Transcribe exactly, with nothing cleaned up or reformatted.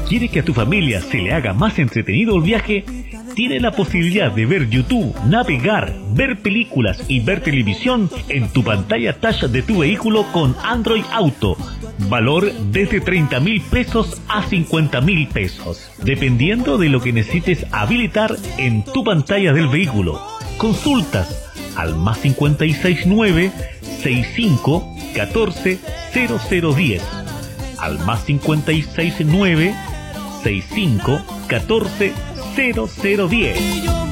¿Quiere que a tu familia se le haga más entretenido el viaje? Tiene la posibilidad de ver YouTube, navegar, ver películas y ver televisión en tu pantalla touch de tu vehículo con Android Auto. Valor desde treinta mil pesos a cincuenta mil pesos, dependiendo de lo que necesites habilitar en tu pantalla del vehículo. Consultas al más cincuenta y seis nueve, sesenta y cinco, catorce, cero cero diez. Al más cincuenta y seis nueve, sesenta y cinco, catorce, cero cero diez.